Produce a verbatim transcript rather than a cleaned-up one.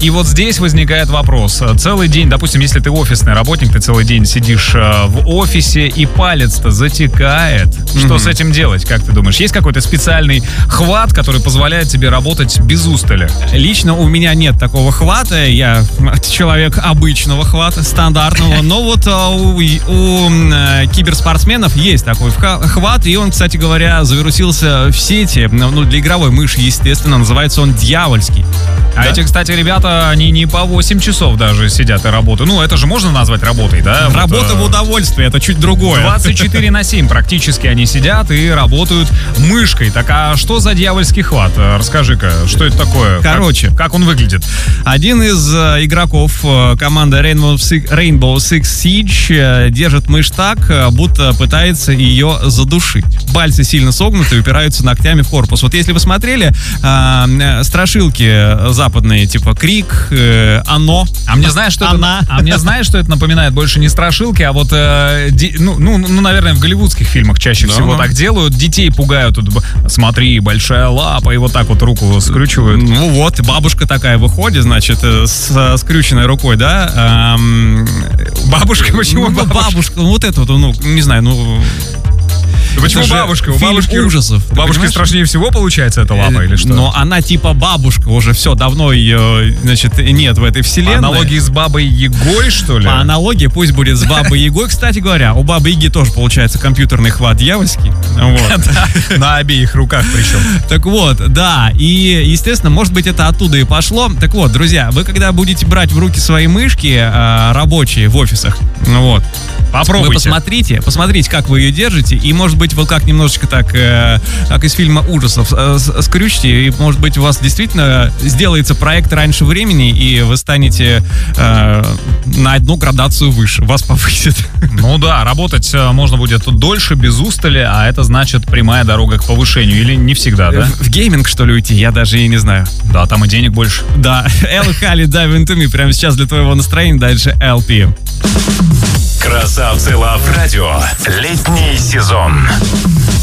И вот здесь возникает вопрос. Целый день, допустим, если ты офисный работник, ты целый день сидишь в офисе, и палец-то затекает. Что mm-hmm. с этим делать, как ты думаешь? Есть какой-то специальный хват, который позволяет тебе работать без устали? Лично у меня нет такого хвата. Я человек обычного хвата, стандартного. Но вот у, у киберспортсменов есть такой хват. И он, кстати говоря, завирусился в сети. Ну, для игровой мыши, естественно, называется он дьявольский. А да? Эти, кстати, ребята, они не по восемь часов даже сидят и работают. Ну, это же можно назвать работой, да? Работа вот, в удовольствие, это чуть другое. двадцать четыре на семь практически они сидят и работают мышкой. Так а что за дьявольский хват? Расскажи-ка, что это такое? Короче. Как, как он выглядит? Один из э, игроков э, команды Rainbow Six, Rainbow Six Siege э, держит мышь так, э, будто пытается ее задушить. Пальцы сильно согнуты и упираются ногтями в корпус. Вот если вы смотрели э, страшилки западные, типа Крик, э, Оно. А мне знаешь, что Она. это? А мне знаешь, что это напоминает? Больше не страшилки, а вот, э, ди, ну, ну, ну, наверное, в голливудских фильмах чаще да, всего да. так делают. Детей пугают. Смотри, большая лапа, и вот так вот руку скручивают. Ну вот, бабушка такая выходит, значит, с скрюченной рукой, да? Эм, бабушка, почему ну, бабушка? Бабушка, вот это вот, ну, не знаю, ну... Почему бабушка? У бабушки ужасов. У бабушки страшнее всего получается эта лапа или что? Но она типа бабушка, уже все, давно ее, значит, нет в этой вселенной. Аналогии с Бабой Ягой, что ли? По аналогии пусть будет с Бабой Ягой. Кстати говоря, у Бабы Яги тоже получается компьютерный хват дьявольский. На обеих руках причем. Так вот, да, и, естественно, может быть, это оттуда и пошло. Так вот, друзья, вы когда будете брать в руки свои мышки рабочие в офисах, вот, попробуйте. Вы посмотрите, посмотрите, как вы ее держите, и, может быть, вот как немножечко так, э, как из фильма ужасов, э, скрючьте, и, может быть, у вас действительно сделается проект раньше времени, и вы станете э, на одну градацию выше, вас повысит. Ну да, работать можно будет дольше, без устали, а это значит прямая дорога к повышению, или не всегда, да? В, в гейминг, что ли, уйти, я даже и не знаю. Да, там и денег больше. Да, Эл Хали, Dive Into Me, прямо сейчас для твоего настроения, дальше эл пи. Красавцы Лав Радио. Летний сезон.